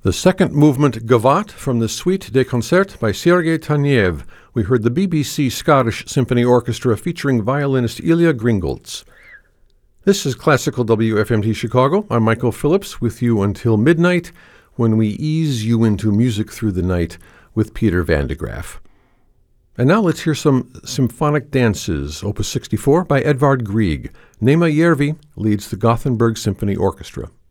The second movement Gavotte from the Suite des Concerts by Sergei Taneyev. We heard the BBC Scottish Symphony Orchestra featuring violinist Ilya Gringolds. This is Classical WFMT Chicago. I'm Michael Phillips with you until midnight when we ease you into music through the night with Peter van de Graaff. And now let's hear some symphonic dances, Opus 64 by Edvard Grieg. Nema Järvi leads the Gothenburg Symphony Orchestra.